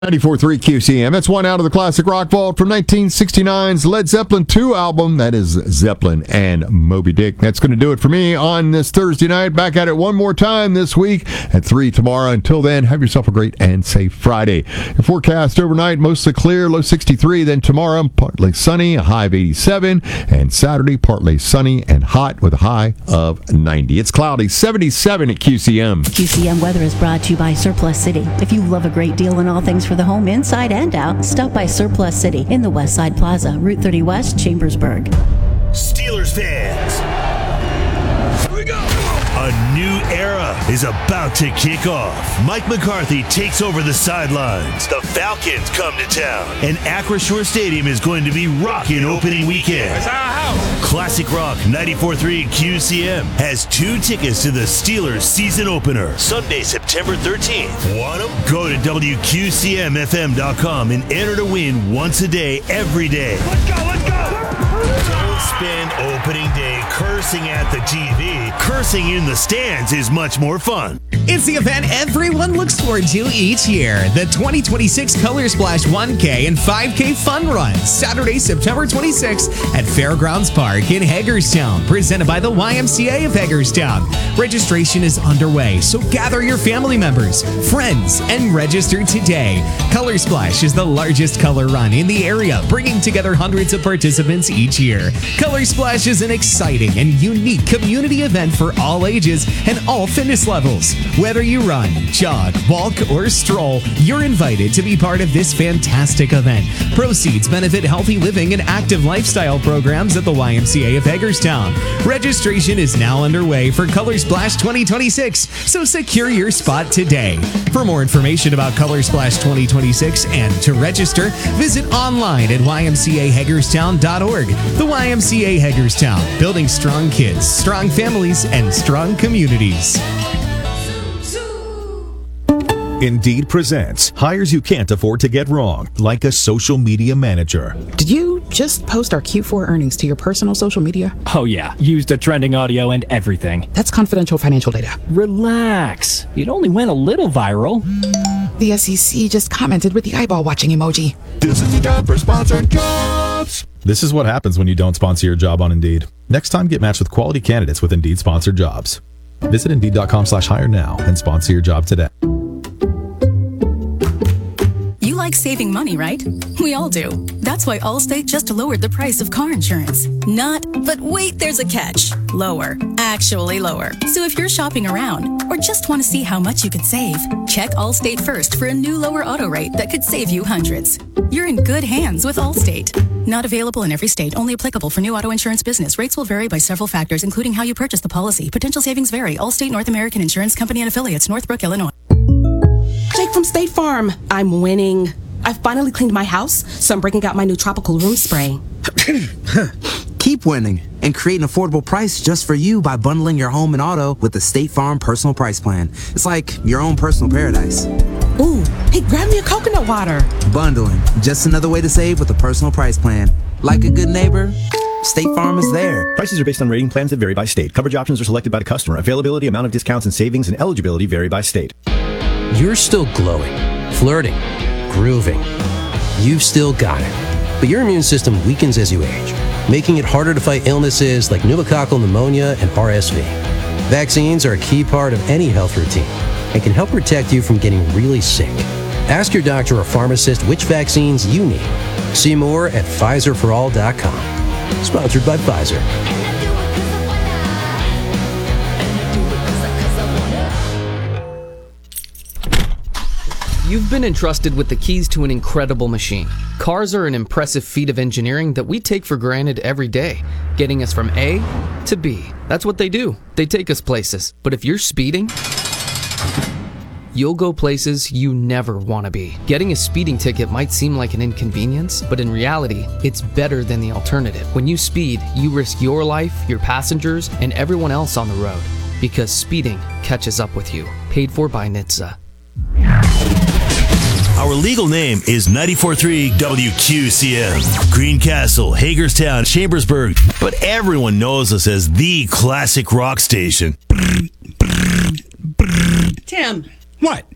94.3 QCM. That's one out of the classic rock vault from 1969's Led Zeppelin 2 album. That is Zeppelin and Moby Dick. That's going to do it for me on this Thursday night. Back at it one more time this week at 3 tomorrow. Until then, have yourself a great and safe Friday. Your forecast overnight, mostly clear, low 63. Then tomorrow, partly sunny, a high of 87. And Saturday, partly sunny and hot with a high of 90. It's cloudy, 77 at QCM. QCM weather is brought to you by Surplus City. If you love a great deal in all things for the home, inside and out, stop by Surplus City in the West Side Plaza, Route 30 West, Chambersburg. Steelers fans, here we go. A new era is about to kick off. Mike McCarthy takes over the sidelines. The Falcons come to town, and Acrisure Stadium is going to be rocking opening weekend. It's our house. Classic Rock 94.3 QCM has 2 tickets to the Steelers season opener, Sunday, September 13th. Want them? Go to WQCMFM.com and enter to win once a day, every day. Let's go, let's go. Don't spend opening day cursing at the TV. Cursing in the stands is much more fun. It's the event everyone looks forward to each year. The 2026 Color Splash 1K and 5K Fun Run. Saturday, September 26th at Fairgrounds Park in Hagerstown. Presented by the YMCA of Hagerstown. Registration is underway, so gather your family members, friends, and register today. Color Splash is the largest color run in the area, bringing together hundreds of participants each year. Color Splash is an exciting and unique community event for all ages and all fitness levels. Whether you run, jog, walk, or stroll, you're invited to be part of this fantastic event. Proceeds benefit healthy living and active lifestyle programs at the YMCA of Hagerstown. Registration is now underway for Color Splash 2026, so secure your spot today. For more information about Color Splash 2026 and to register, visit online at ymcahagerstown.org. The YMCA Hagerstown, building strong kids, strong families, and strong communities. Indeed presents hires you can't afford to get wrong, like a social media manager. Did you just post our Q4 earnings to your personal social media? Oh yeah, used the trending audio and everything. That's confidential financial data. Relax. It only went a little viral. The SEC just commented with the eyeball watching emoji. This is the job for sponsored jobs. This is what happens when you don't sponsor your job on Indeed. Next time, get matched with quality candidates with Indeed sponsored jobs. Visit Indeed.com/hire now and sponsor your job today. You like saving money, right? We all do. That's why Allstate just lowered the price of car insurance. But wait, there's a catch. Lower. Actually lower. So if you're shopping around or just want to see how much you could save, check Allstate first for a new lower auto rate that could save you hundreds. You're in good hands with Allstate. Not available in every state. Only applicable for new auto insurance business. Rates will vary by several factors, including how you purchase the policy. Potential savings vary. Allstate North American Insurance Company and Affiliates, Northbrook, Illinois. Jake from State Farm. I'm winning. I finally cleaned my house, so I'm breaking out my new tropical room spray. Keep winning and create an affordable price just for you by bundling your home and auto with the State Farm Personal Price Plan. It's like your own personal paradise. Ooh, hey, grab me a coconut water. Bundling, just another way to save with a personal price plan. Like a good neighbor, State Farm is there. Prices are based on rating plans that vary by state. Coverage options are selected by the customer. Availability, amount of discounts and savings, and eligibility vary by state. You're still glowing, flirting, grooving. You've still got it. But your immune system weakens as you age, making it harder to fight illnesses like pneumococcal pneumonia and RSV. Vaccines are a key part of any health routine and can help protect you from getting really sick. Ask your doctor or pharmacist which vaccines you need. See more at PfizerForAll.com. Sponsored by Pfizer. You've been entrusted with the keys to an incredible machine. Cars are an impressive feat of engineering that we take for granted every day, getting us from A to B. That's what they do. They take us places. But if you're speeding, you'll go places you never want to be. Getting a speeding ticket might seem like an inconvenience, but in reality, it's better than the alternative. When you speed, you risk your life, your passengers, and everyone else on the road. Because speeding catches up with you. Paid for by NHTSA. Our legal name is 94.3 WQCM. Greencastle, Hagerstown, Chambersburg, but everyone knows us as the classic rock station. Tim. What?